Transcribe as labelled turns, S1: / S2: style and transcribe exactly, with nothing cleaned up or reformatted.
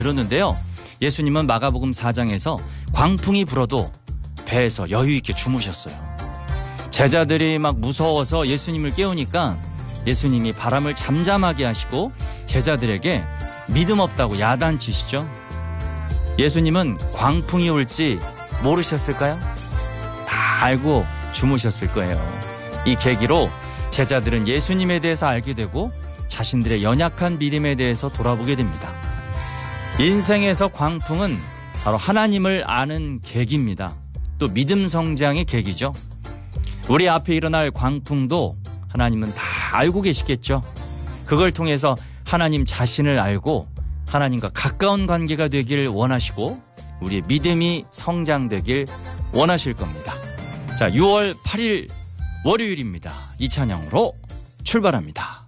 S1: 들었는데요. 예수님은 마가복음 사 장에서 광풍이 불어도 배에서 여유 있게 주무셨어요. 제자들이 막 무서워서 예수님을 깨우니까 예수님이 바람을 잠잠하게 하시고 제자들에게 믿음 없다고 야단치시죠. 예수님은 광풍이 올지 모르셨을까요? 다 알고 주무셨을 거예요. 이 계기로 제자들은 예수님에 대해서 알게 되고 자신들의 연약한 믿음에 대해서 돌아보게 됩니다. 인생에서 광풍은 바로 하나님을 아는 계기입니다. 또 믿음 성장의 계기죠. 우리 앞에 일어날 광풍도 하나님은 다 알고 계시겠죠. 그걸 통해서 하나님 자신을 알고 하나님과 가까운 관계가 되길 원하시고 우리의 믿음이 성장되길 원하실 겁니다. 자, 유월 팔일 월요일입니다. 이 찬양으로 출발합니다.